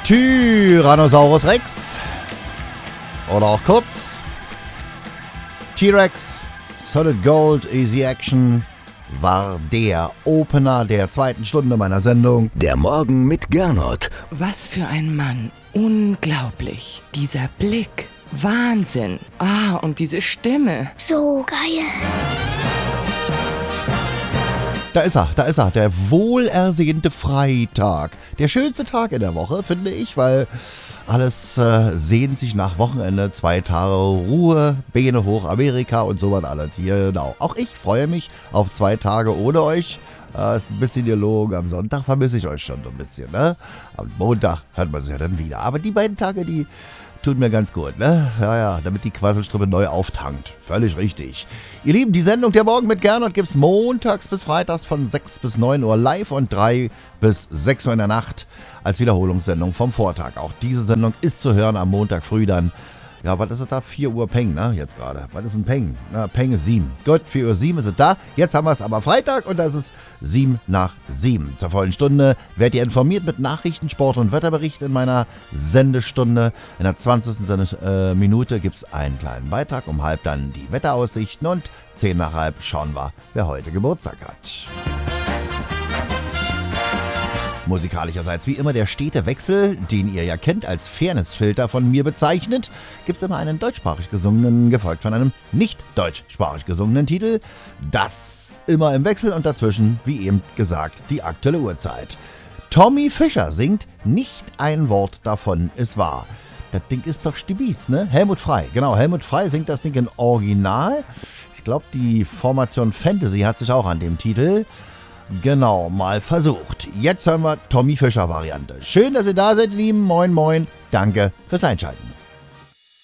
Tyrannosaurus Rex oder auch kurz T-Rex Solid Gold Easy Action war der Opener der zweiten Stunde meiner Sendung. Der Morgen mit Gernot. Was für ein Mann. Unglaublich. Dieser Blick. Wahnsinn. Und diese Stimme. So geil. Da ist er, der wohlersehnte Freitag. Der schönste Tag in der Woche, finde ich, weil alles sehnt sich nach Wochenende, 2 Tage Ruhe, Beine hoch, Amerika und sowas alles hier. Genau. Auch ich freue mich auf 2 Tage ohne euch. Ist ein bisschen gelogen. Am Sonntag vermisse ich euch schon so ein bisschen, ne? Am Montag hört man sich ja dann wieder. Aber die beiden Tage, die tut mir ganz gut, ne? Ja, damit die Quasselstrippe neu auftankt. Völlig richtig. Ihr Lieben, die Sendung der Morgen mit Gernot gibt's montags bis freitags von 6 bis 9 Uhr live und 3 bis 6 Uhr in der Nacht als Wiederholungssendung vom Vortag. Auch diese Sendung ist zu hören am Montag früh dann. Ja, was ist es da? 4 Uhr Peng, ne? Jetzt gerade. Was ist ein Peng? Na, Peng ist 7. Gut, 4 Uhr 7 ist es da. Jetzt haben wir es aber Freitag und das ist 7 nach 7. Zur vollen Stunde werdet ihr informiert mit Nachrichten, Sport und Wetterbericht in meiner Sendestunde. In der 20. Minute gibt es einen kleinen Beitrag. Um halb dann die Wetteraussichten und 10 nach halb schauen wir, wer heute Geburtstag hat. Musikalischerseits wie immer der stete Wechsel, den ihr ja kennt als Fairnessfilter von mir bezeichnet, gibt es immer einen deutschsprachig gesungenen, gefolgt von einem nicht deutschsprachig gesungenen Titel. Das immer im Wechsel und dazwischen, wie eben gesagt, die aktuelle Uhrzeit. Tommy Fischer singt "Nicht ein Wort davon ist wahr". Das Ding ist doch Stibiz, ne? Helmut Frey, genau, Helmut Frey singt das Ding in Original. Ich glaube, die Formation Fantasy hat sich auch an dem Titel genau mal versucht. Jetzt hören wir Tommy Fischer Variante. Schön, dass ihr da seid, lieben. Moin, moin. Danke fürs Einschalten.